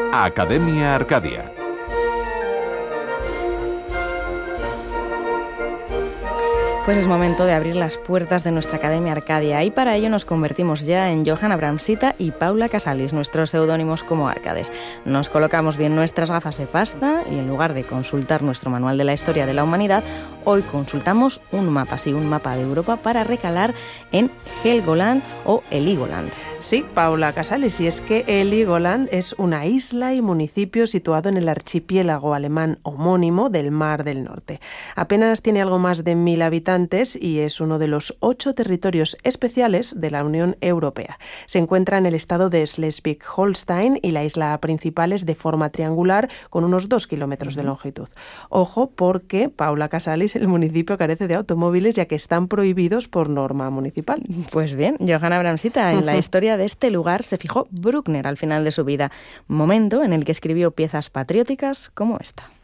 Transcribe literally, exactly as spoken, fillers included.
Academia Arcadia. Pues es momento de abrir las puertas de nuestra Academia Arcadia y para ello nos convertimos ya en Johan Abramsita y Paula Casalis, nuestros seudónimos como Árcades. Nos colocamos bien nuestras gafas de pasta y en lugar de consultar nuestro manual de la historia de la humanidad, hoy consultamos un mapa, sí, un mapa de Europa para recalar en Helgoland o Heligoland. Sí, Paula Casalis, y es que Heligoland es una isla y municipio situado en el archipiélago alemán homónimo del Mar del Norte. Apenas tiene algo más de mil habitantes y es uno de los ocho territorios especiales de la Unión Europea. Se encuentra en el estado de Schleswig-Holstein y la isla principal es de forma triangular con unos dos kilómetros de longitud. Ojo, porque, Paula Casalis, el municipio carece de automóviles ya que están prohibidos por norma municipal. Pues bien, Johan Abramsita, en la historia de este lugar se fijó Bruckner al final de su vida, momento en el que escribió piezas patrióticas como esta.